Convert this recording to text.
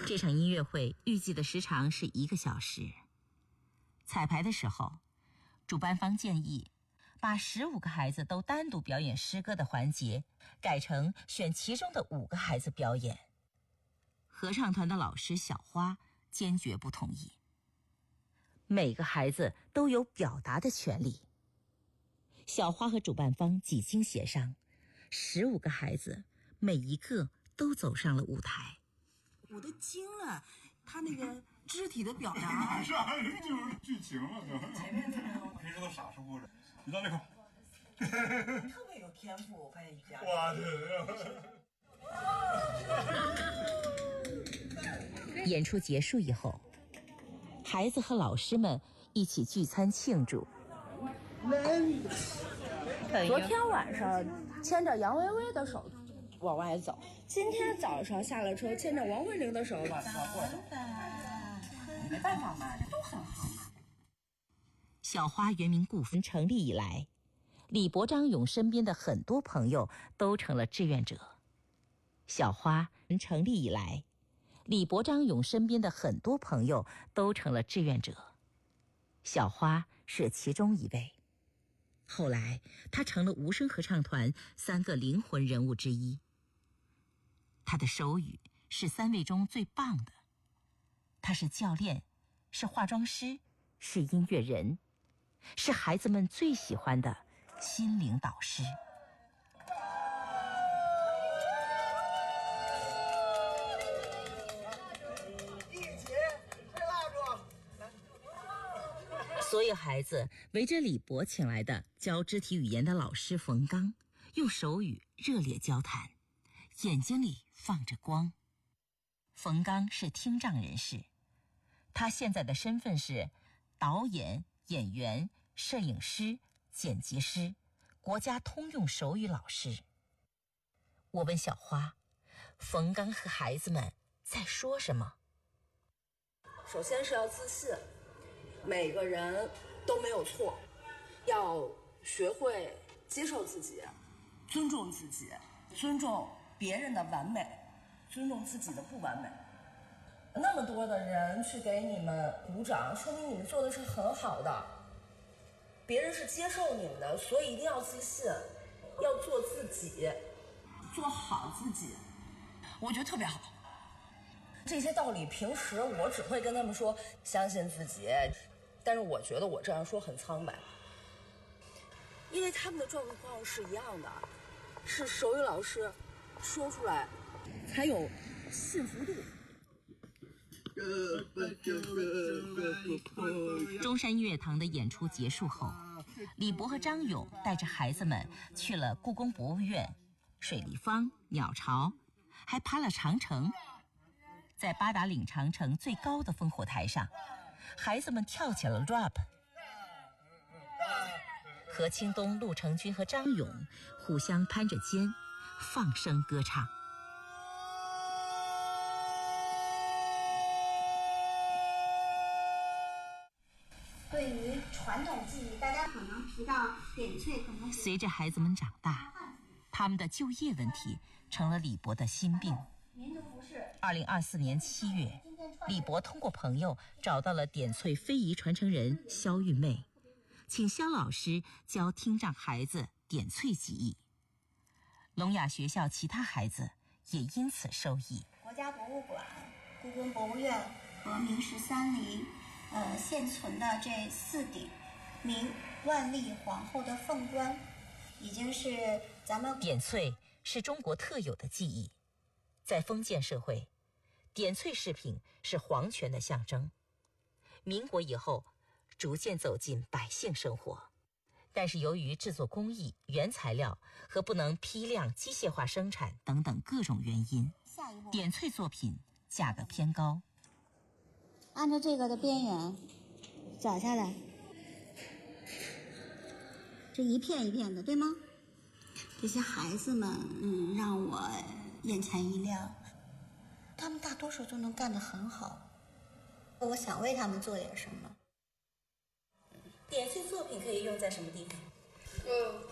这场音乐会预计的时长是1个小时。彩排的时候，主办方建议把15个孩子都单独表演诗歌的环节改成选其中的5个孩子表演。合唱团的老师小花坚决不同意。每个孩子都有表达的权利。小花和主办方几经协商，15个孩子每一个都走上了舞台。 我都惊了，他那个肢体的表达， 是啊，就是剧情了。前面平时都傻乎乎的，你到那块， 特别有天赋，我发现一家。 哇演出结束以后，孩子和老师们一起聚餐庆祝。 昨天晚上牵着杨薇薇的手往外走，今天早上下了车牵着王慧玲的手往下过来。没办法嘛，这都很好嘛。 小花原名顾芬，成立以来，李博、张勇身边的很多朋友都成了志愿者。小花成立以来，李博、张勇身边的很多朋友都成了志愿者。小花是其中一位。后来，她成了无声合唱团3个灵魂人物之一。她的手语是3位中最棒的。她是教练，是化妆师，是音乐人，是孩子们最喜欢的心灵导师。所有孩子围着李博请来的教肢体语言的老师冯刚，用手语热烈交谈，眼睛里放着光。冯刚是听障人士，他现在的身份是导演、演员、摄影师、剪辑师，国家通用手语老师。我问小花，冯刚和孩子们在说什么？ 首先是要自信，每个人都没有错，要学会接受自己，尊重自己，尊重别人的完美，尊重自己的不完美。那么多的人去给你们鼓掌，说明你们做的是很好的，别人是接受你们的，所以一定要自信，要做自己，做好自己，我觉得特别好。这些道理平时我只会跟他们说相信自己，但是我觉得我这样说很苍白，因为他们的状况是一样的，是手语老师说出来才有信服度。 中山音乐堂的演出结束后，李博和张勇带着孩子们去了故宫博物院、水立方、鸟巢，还爬了长城。在八达岭长城最高的烽火台上，孩子们跳起了 rap。 何清东、陆成军和张勇互相攀着肩，放声歌唱。 对于传统技艺，大家可能提到点翠，可能随着孩子们长大，他们的就业问题成了李博的心病。2024年7月，李博通过朋友找到了点翠非遗传承人肖玉妹，请肖老师教听障孩子点翠技艺。聋哑学校其他孩子也因此受益。 国家博物馆、故宫博物院和明13陵现存的这4顶明万历皇后的凤冠，已经是咱们点翠是中国特有的技艺。在封建社会，点翠饰品是皇权的象征。民国以后，逐渐走进百姓生活，但是由于制作工艺、原材料和不能批量机械化生产等等各种原因，点翠作品价格偏高。 按照这个的边缘找下来，这一片一片的，对吗？这些孩子们，让我眼前一亮，他们大多数都能干得很好，我想为他们做点什么。 点翠作品可以用在什么地方？